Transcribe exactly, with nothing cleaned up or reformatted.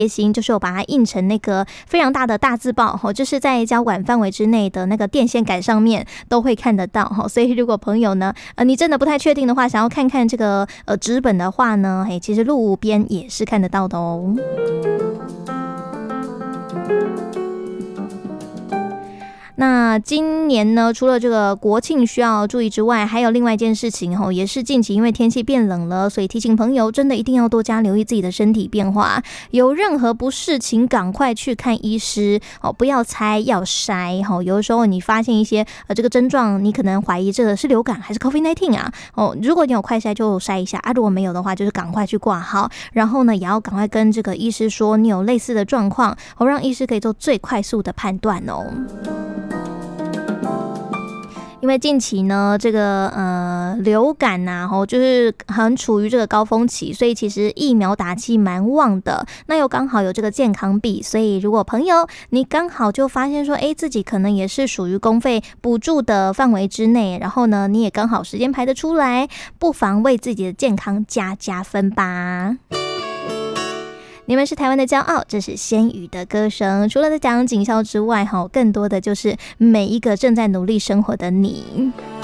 贴心，就是我把它印成那个非常大的大字报，就是在交管范围之内的那个电线杆上面都会看得到。所以如果朋友呢，呃，你真的不太确定的话，想要看看这个呃纸本的话呢，嘿，其实路边也是看得到的哦。那今年呢，除了这个国庆需要注意之外，还有另外一件事情哦，也是近期因为天气变冷了，所以提醒朋友真的一定要多加留意自己的身体变化，有任何不适请赶快去看医师哦，不要猜，要筛哦。有的时候你发现一些呃这个症状，你可能怀疑这个是流感还是 COVID 十九 啊哦，如果你有快筛就筛一下啊，如果没有的话就是赶快去挂号，然后呢也要赶快跟这个医师说你有类似的状况哦，让医师可以做最快速的判断哦。因为近期呢，这个呃流感呐、啊，就是很处于这个高峰期，所以其实疫苗打气蛮旺的。那又刚好有这个健康币，所以如果朋友你刚好就发现说，哎，自己可能也是属于公费补助的范围之内，然后呢，你也刚好时间排得出来，不妨为自己的健康加加分吧。你们是台湾的骄傲，这是仙羽的歌声。除了在讲警校之外，更多的就是每一个正在努力生活的你。